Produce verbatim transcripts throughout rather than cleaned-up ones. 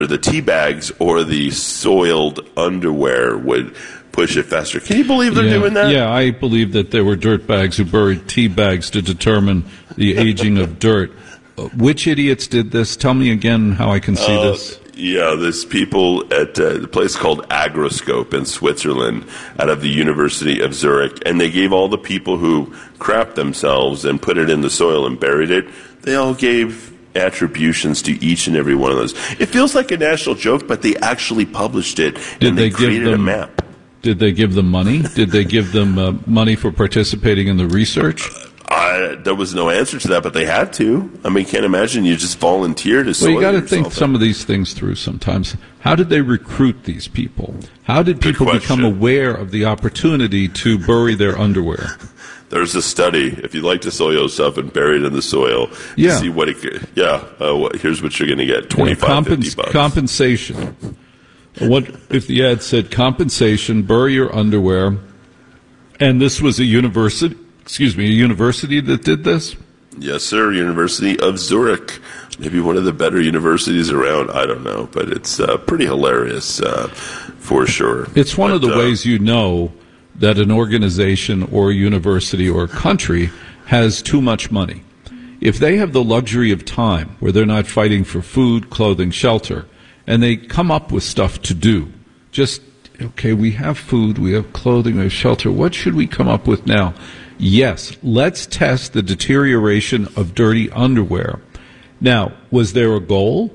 the tea bags or the soiled underwear would push it faster. Can you believe they're yeah, doing that? Yeah, I believe that there were dirtbags who buried tea bags to determine the aging of dirt. Uh, which idiots did this? Tell me again how I can see uh, this. Yeah, there's people at uh, a place called Agroscope in Switzerland out of the University of Zurich, and they gave all the people who crapped themselves and put it in the soil and buried it, they all gave attributions to each and every one of those. It feels like a national joke, but they actually published it, Did and they, they created give them, a map. Did they give them money? Did they give them uh, money for participating in the research? Uh, there was no answer to that, but they had to. I mean, can't imagine you just volunteer to soil Well, you got to yourself think some of these things through sometimes. How did they recruit these people? How did Good people question. become aware of the opportunity to bury their underwear? There's a study. If you'd like to soil yourself and bury it in the soil, Yeah. see what it could. Yeah, uh, what, here's what you're going to get: twenty-five, Yeah, compens- fifty bucks. Compensation. What if the ad said compensation, bury your underwear, and this was a university, excuse me, a university that did this? Yes, sir. University of Zurich. Maybe one of the better universities around. I don't know, but it's uh, pretty hilarious uh, for sure. It's one but, of the uh, ways you know that an organization or a university or a country has too much money. If they have the luxury of time where they're not fighting for food, clothing, shelter, and they come up with stuff to do, just, okay, we have food, we have clothing, we have shelter, what should we come up with now? Yes, let's test the deterioration of dirty underwear. Now, was there a goal?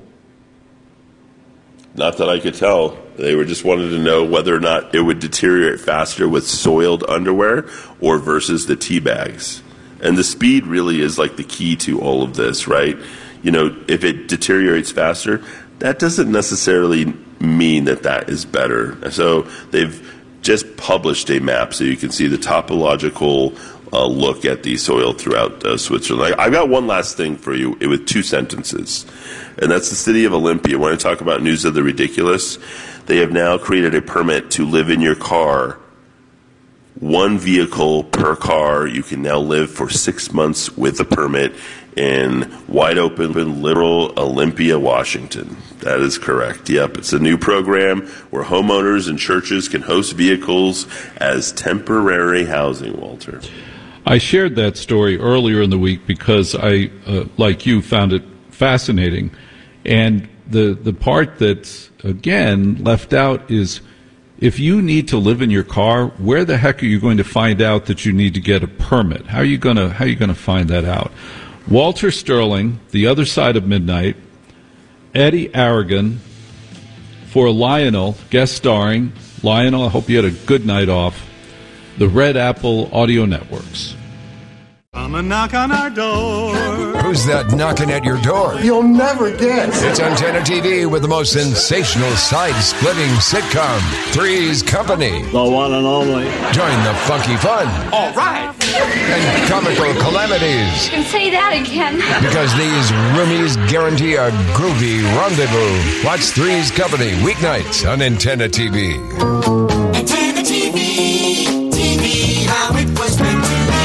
Not that I could tell. They were just wanted to know whether or not it would deteriorate faster with soiled underwear or versus the tea bags. And the speed really is like the key to all of this, right? You know, if it deteriorates faster, that doesn't necessarily mean that that is better. So they've just published a map so you can see the topological uh, look at the soil throughout uh, Switzerland. I, I've got one last thing for you with two sentences, and that's the city of Olympia. When I talk about news of the ridiculous, they have now created a permit to live in your car. One vehicle per car. You can now live for six months with a permit in wide open, liberal Olympia, Washington. That is correct. Yep, it's a new program where homeowners and churches can host vehicles as temporary housing, Walter. I shared that story earlier in the week because I, uh, like you, found it fascinating. And the the part that's, again, left out is, if you need to live in your car, where the heck are you going to find out that you need to get a permit? How are you going to how are you going to find that out? Walter Sterling, The Other Side of Midnight, Eddie Aragon for Lionel, guest starring. Lionel, I hope you had a good night off. The Red Apple Audio Networks. Come and knock on our door. Who's that knocking at your door? You'll never guess. It's Antenna T V with the most sensational side-splitting sitcom, Three's Company. The one and only. Join the funky fun. All right. And comical calamities. You can say that again. Because these roomies guarantee a groovy rendezvous. Watch Three's Company weeknights on Antenna T V. Antenna T V. T V, how it was meant to be.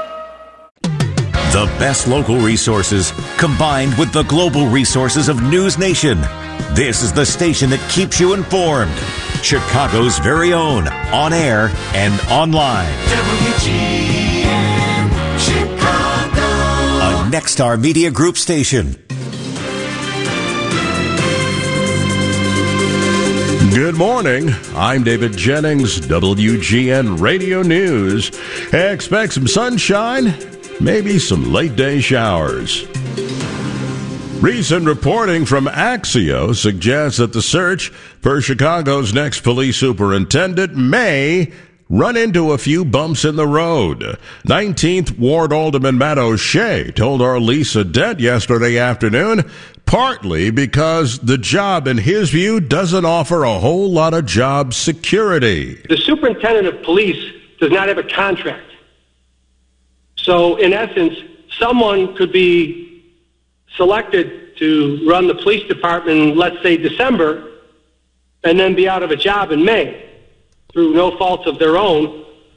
The best local resources combined with the global resources of News Nation. This is the station that keeps you informed. Chicago's very own, on air and online. W G N Chicago. A Nexstar Media Group station. Good morning. I'm David Jennings, W G N Radio News. Expect some sunshine, maybe some late-day showers. Recent reporting from Axio suggests that the search for Chicago's next police superintendent may run into a few bumps in the road. nineteenth Ward Alderman Matt O'Shea told our Lisa Dent yesterday afternoon, partly because the job, in his view, doesn't offer a whole lot of job security. The superintendent of police does not have a contract. So, in essence, someone could be selected to run the police department, let's say December, and then be out of a job in May through no fault of their own,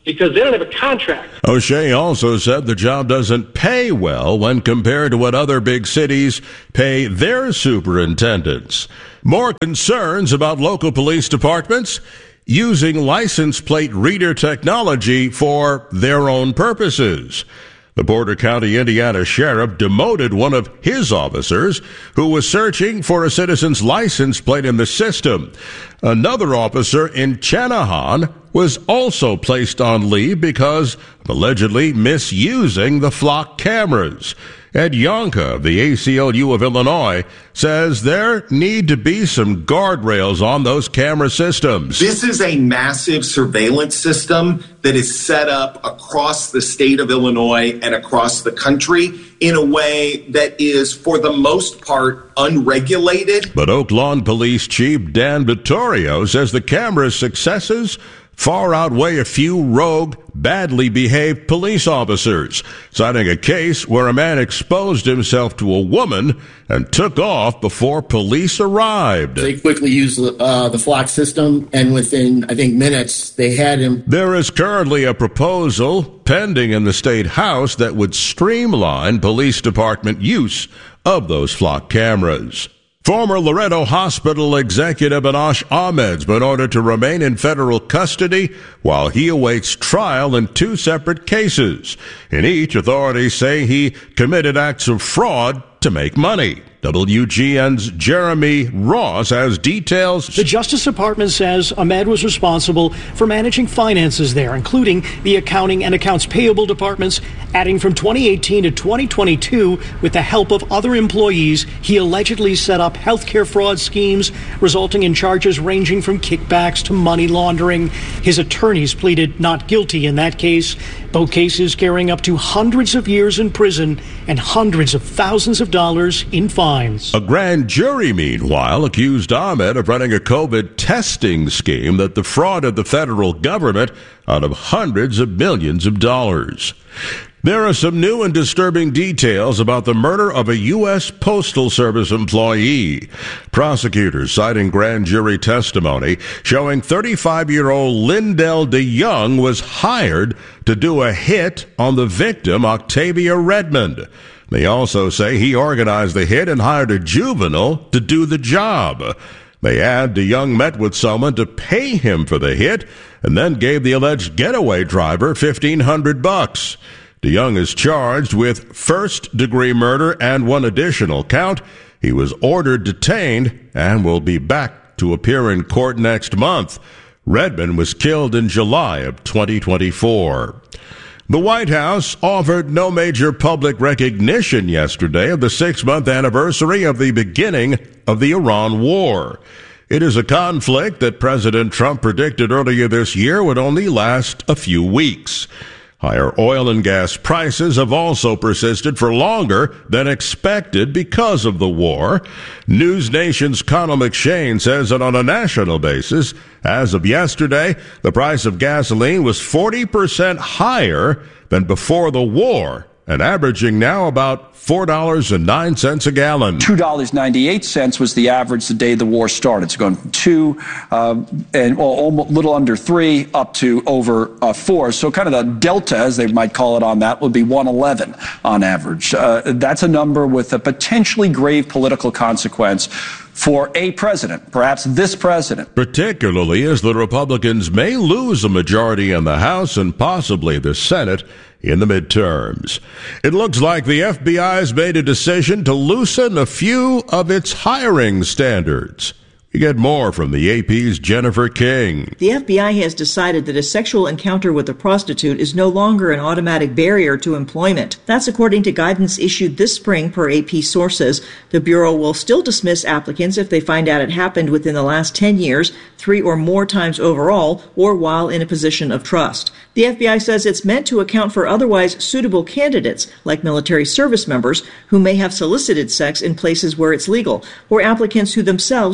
because they don't have a contract. O'Shea also said the job doesn't pay well when compared to what other big cities pay their superintendents. More concerns about local police departments using license plate reader technology for their own purposes. The Boulder County, Indiana sheriff demoted one of his officers who was searching for a citizen's license plate in the system. Another officer in Channahon was also placed on leave because of allegedly misusing the flock cameras. Ed Yonka of the A C L U of Illinois says there need to be some guardrails on those camera systems. This is a massive surveillance system that is set up across the state of Illinois and across the country in a way that is, for the most part, unregulated. But Oak Lawn Police Chief Dan Vittorio says the camera's successes far outweigh a few rogue, badly behaved police officers, citing a case where a man exposed himself to a woman and took off before police arrived. They quickly used uh, the flock system, and within, I think, minutes, they had him. There is currently a proposal pending in the state house that would streamline police department use of those flock cameras. Former Loretto Hospital executive Anash Ahmed's been ordered to remain in federal custody while he awaits trial in two separate cases. In each, authorities say he committed acts of fraud to make money. W G N's Jeremy Ross has details. The Justice Department says Ahmed was responsible for managing finances there, including the accounting and accounts payable departments. Adding from twenty eighteen to twenty twenty-two, with the help of other employees, he allegedly set up healthcare fraud schemes, resulting in charges ranging from kickbacks to money laundering. His attorneys pleaded not guilty in that case, both cases carrying up to hundreds of years in prison and hundreds of thousands of dollars in fines. A grand jury, meanwhile, accused Ahmed of running a COVID testing scheme that defrauded the federal government out of hundreds of millions of dollars. There are some new and disturbing details about the murder of a U S Postal Service employee. Prosecutors citing grand jury testimony showing thirty-five-year-old Lindell DeYoung was hired to do a hit on the victim, Octavia Redmond. They also say he organized the hit and hired a juvenile to do the job. They add DeYoung met with someone to pay him for the hit and then gave the alleged getaway driver fifteen hundred bucks. DeYoung is charged with first-degree murder and one additional count. He was ordered detained and will be back to appear in court next month. Redmond was killed in July of twenty twenty-four. The White House offered no major public recognition yesterday of the six-month anniversary of the beginning of the Iran war. It is a conflict that President Trump predicted earlier this year would only last a few weeks. Higher oil and gas prices have also persisted for longer than expected because of the war. News Nation's Connell McShane says that on a national basis, as of yesterday, the price of gasoline was forty percent higher than before the war, and averaging now about four dollars and nine cents a gallon. two dollars and ninety-eight cents was the average the day the war started. It's going from two uh, and well, almost little under three up to over uh, four. So kind of the delta, as they might call it on that, would be one eleven on average. Uh, that's a number with a potentially grave political consequence for a president, perhaps this president. Particularly as the Republicans may lose a majority in the House and possibly the Senate in the midterms. It looks like the F B I has made a decision to loosen a few of its hiring standards. You get more from the A P's Jennifer King. The F B I has decided that a sexual encounter with a prostitute is no longer an automatic barrier to employment. That's according to guidance issued this spring per A P sources. The Bureau will still dismiss applicants if they find out it happened within the last ten years, three or more times overall, or while in a position of trust. The F B I says it's meant to account for otherwise suitable candidates, like military service members, who may have solicited sex in places where it's legal, or applicants who themselves were victims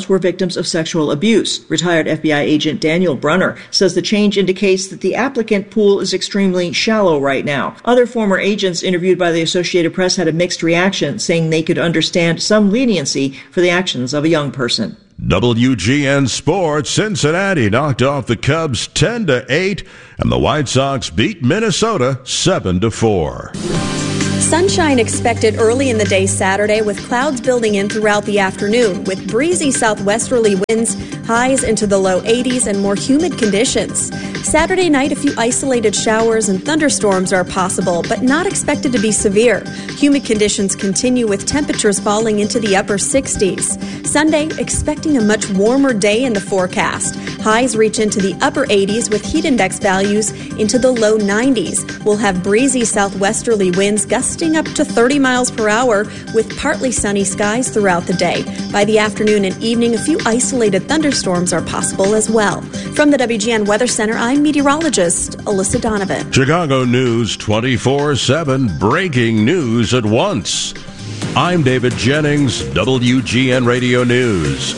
victims of sexual abuse. Retired F B I agent Daniel Brunner says the change indicates that the applicant pool is extremely shallow right now. Other former agents interviewed by the Associated Press had a mixed reaction, saying they could understand some leniency for the actions of a young person. W G N Sports, Cincinnati knocked off the Cubs ten to eight, and the White Sox beat Minnesota seven to four. Sunshine expected early in the day Saturday, with clouds building in throughout the afternoon, with breezy southwesterly winds, highs into the low eighties, and more humid conditions. Saturday night, a few isolated showers and thunderstorms are possible, but not expected to be severe. Humid conditions continue, with temperatures falling into the upper sixties. Sunday, expecting a much warmer day in the forecast. Highs reach into the upper eighties, with heat index values into the low nineties. We'll have breezy southwesterly winds gusting up to thirty miles per hour, with partly sunny skies throughout the day. By the afternoon and evening, a few isolated thunderstorms are possible as well. From the W G N Weather Center, I'm meteorologist Alyssa Donovan. Chicago News twenty-four seven, breaking news at once. I'm David Jennings, W G N Radio News.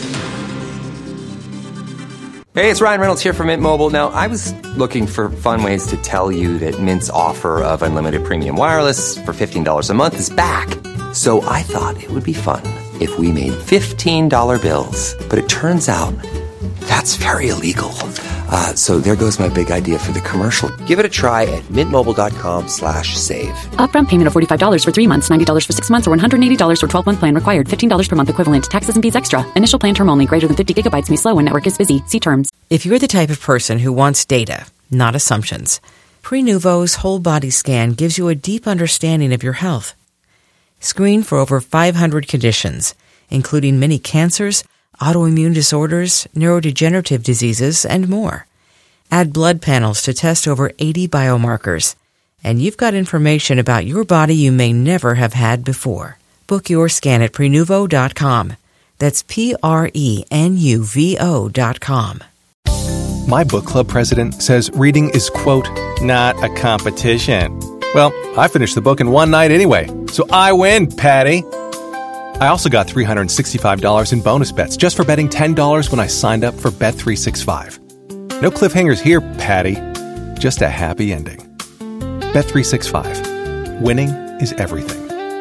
Hey, it's Ryan Reynolds here from Mint Mobile. Now, I was looking for fun ways to tell you that Mint's offer of unlimited premium wireless for fifteen dollars a month is back. So I thought it would be fun if we made fifteen dollar bills. But it turns out that's very illegal. Uh, so there goes my big idea for the commercial. Give it a try at mintmobile.com slash save. Upfront payment of forty-five dollars for three months, ninety dollars for six months, or one hundred eighty dollars for twelve-month plan required. fifteen dollars per month equivalent. Taxes and fees extra. Initial plan term only. Greater than fifty gigabytes may slow when network is busy. See terms. If you're the type of person who wants data, not assumptions, Prenuvo's whole body scan gives you a deep understanding of your health. Screen for over five hundred conditions, including many cancers, autoimmune disorders, neurodegenerative diseases, and more. Add blood panels to test over eighty biomarkers, and you've got information about your body you may never have had before. Book your scan at Prenuvo dot com. That's P R E N U V O dot com. My book club president says reading is, quote, not a competition. Well, I finished the book in one night anyway, so I win, Patty. I also got three hundred sixty-five dollars in bonus bets just for betting ten dollars when I signed up for Bet three sixty-five. No cliffhangers here, Patty. Just a happy ending. Bet three sixty-five. Winning is everything.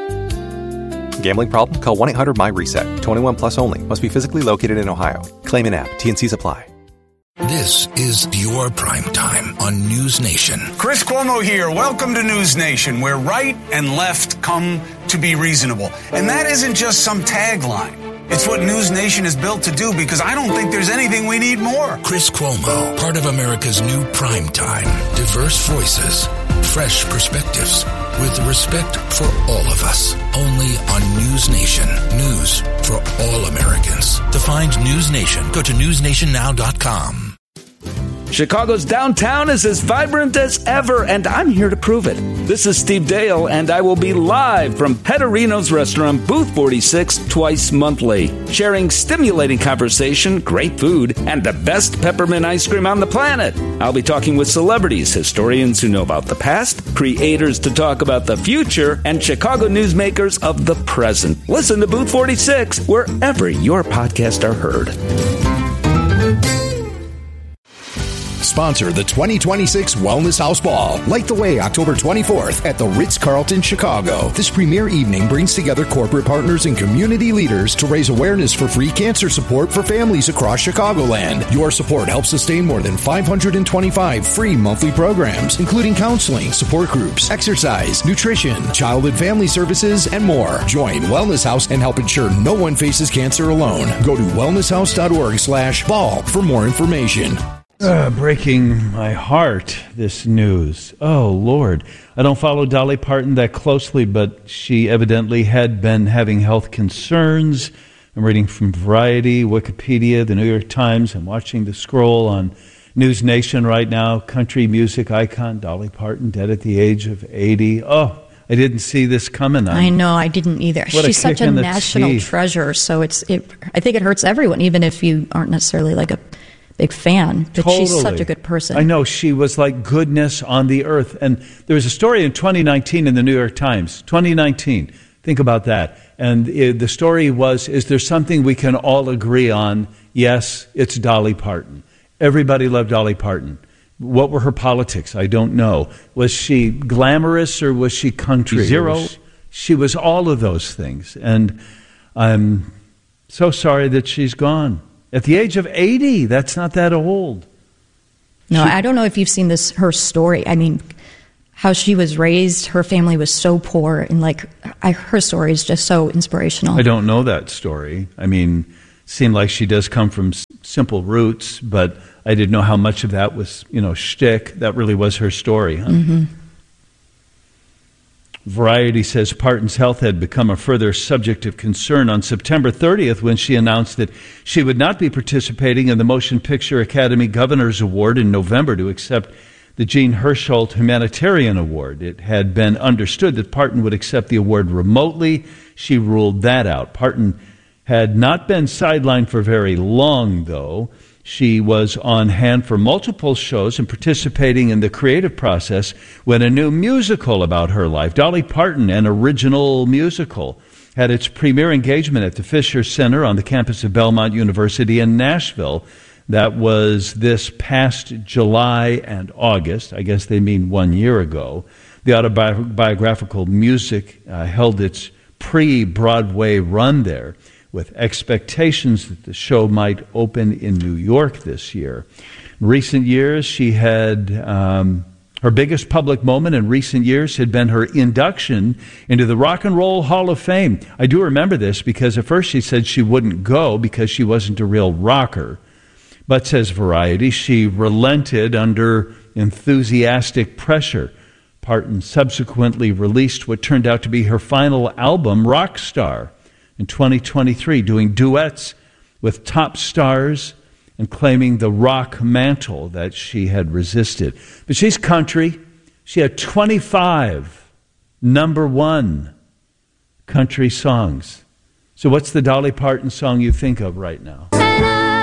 Gambling problem? Call one eight hundred M Y reset. twenty-one plus only. Must be physically located in Ohio. Claim in app. T and C's apply. This is your prime time on News Nation. Chris Cuomo here. Welcome to News Nation, where right and left come to be reasonable. And that isn't just some tagline. It's what News Nation is built to do, because I don't think there's anything we need more. Chris Cuomo, part of America's new prime time. Diverse voices, fresh perspectives, with respect for all of us. Only on News Nation. News for all Americans. To find News Nation, go to news nation now dot com. Chicago's downtown is as vibrant as ever, and I'm here to prove it. This is Steve Dale, and I will be live from Pedorino's restaurant, Booth forty-six, twice monthly, sharing stimulating conversation, great food, and the best peppermint ice cream on the planet. I'll be talking with celebrities, historians who know about the past, creators to talk about the future, and Chicago newsmakers of the present. Listen to Booth forty-six wherever your podcasts are heard. Sponsor the twenty twenty-six Wellness House Ball. Light the way October twenty-fourth at the Ritz-Carlton, Chicago. This premier evening brings together corporate partners and community leaders to raise awareness for free cancer support for families across Chicagoland. Your support helps sustain more than five hundred twenty-five free monthly programs, including counseling, support groups, exercise, nutrition, child and family services, and more. Join Wellness House and help ensure no one faces cancer alone. Go to wellness house dot org slash ball for more information. Uh, breaking my heart, this news. Oh, Lord. I don't follow Dolly Parton that closely, but she evidently had been having health concerns. I'm reading from Variety, Wikipedia, the New York Times. I'm watching the scroll on News Nation right now. Country music icon Dolly Parton, dead at the age of eighty. Oh, I didn't see this coming. I know, I didn't either. What She's a such kick a in the national teeth. treasure, so it's. It, I think it hurts everyone, even if you aren't necessarily like a big fan, but Totally. she's such a good person. I know, she was like goodness on the earth. And there was a story in twenty nineteen in the New York Times, twenty nineteen, Think about that. And it, the story was, is there something we can all agree on? Yes, it's Dolly Parton. Everybody loved Dolly Parton. What were her politics? I don't know. Was she glamorous or was she country? Zero. Was, she was all of those things. And I'm so sorry that she's gone. At the age of eighty, that's not that old. No, She- I don't know if you've seen this, her story. I mean, how she was raised, her family was so poor, and like I, her story is just so inspirational. I don't know that story. I mean, seemed like she does come from s- simple roots, but I didn't know how much of that was, you know, shtick. That really was her story. Huh? Mm-hmm. Variety says Parton's health had become a further subject of concern on September thirtieth when she announced that she would not be participating in the Motion Picture Academy Governor's Award in November to accept the Jean Hersholt Humanitarian Award. It had been understood that Parton would accept the award remotely. She ruled that out. Parton had not been sidelined for very long, though. She was on hand for multiple shows and participating in the creative process when a new musical about her life, Dolly Parton, an original musical, had its premiere engagement at the Fisher Center on the campus of Belmont University in Nashville. That was this past July and August. I guess they mean one year ago. The autobiographical music uh, held its pre-Broadway run there, with expectations that the show might open in New York this year. In recent years, she had um, her biggest public moment in recent years had been her induction into the Rock and Roll Hall of Fame. I do remember this because at first she said she wouldn't go because she wasn't a real rocker. But, says Variety, she relented under enthusiastic pressure. Parton subsequently released what turned out to be her final album, Rockstar, in twenty twenty-three, doing duets with top stars and claiming the rock mantle that she had resisted. But she's country. She had twenty-five number one country songs. So what's the Dolly Parton song you think of right now?